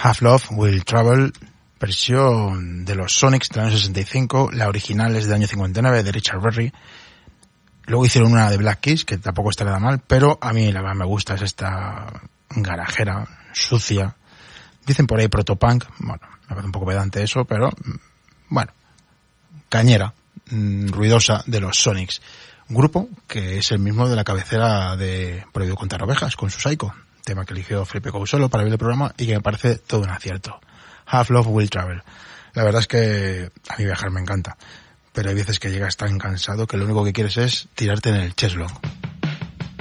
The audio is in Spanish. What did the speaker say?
Half Love Will Travel, versión de los Sonics del año 65, la original es del año 59 de Richard Berry. Luego hicieron una de Black Keys, que tampoco está nada mal, pero a mí la que más me gusta es esta garajera, sucia. Dicen por ahí protopunk, bueno, me parece un poco pedante eso, pero bueno, cañera, ruidosa de los Sonics. Un grupo que es el mismo de la cabecera de Prohibido Contar Ovejas, con su Psycho, tema que eligió Felipe Cousolo para ver el programa y que me parece todo un acierto. Half Love Will Travel. La verdad es que a mí viajar me encanta, pero hay veces que llegas tan cansado que lo único que quieres es tirarte en el cheslong.